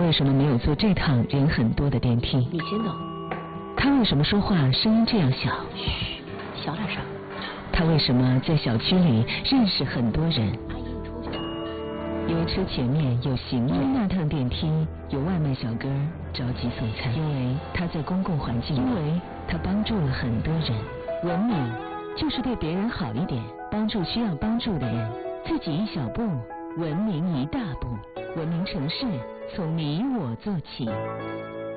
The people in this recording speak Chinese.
为什么没有坐这趟人很多的电梯？ 你先走。 他为什么说话声音这样小？ 嘘，小点声。 他为什么在小区里认识很多人？ 阿姨，你出去。 因为车前面有行人，因为那趟电梯有外卖小哥着急送餐，因为他在公共环境，因为他帮助了很多人。文明就是对别人好一点，帮助需要帮助的人，自己一小步，文明一大步。文明城市从你我做起。